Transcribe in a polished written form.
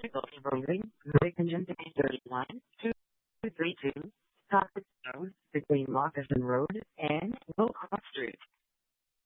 Rolling, Conjunct 31, 232, Stockton Road, between Moccasin Road and Wilcox Street.